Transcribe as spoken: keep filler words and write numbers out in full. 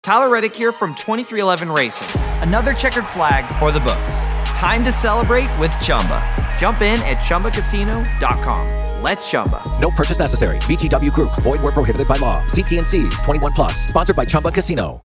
Tyler Reddick here from twenty-three eleven Racing. Another checkered flag for the books. Time to celebrate with Chumba. Jump in at Chumba Casino dot com. Let's Chumba. No purchase necessary. V G W Group. Void where prohibited by law. See T and C's. twenty-one plus. Sponsored by Chumba Casino.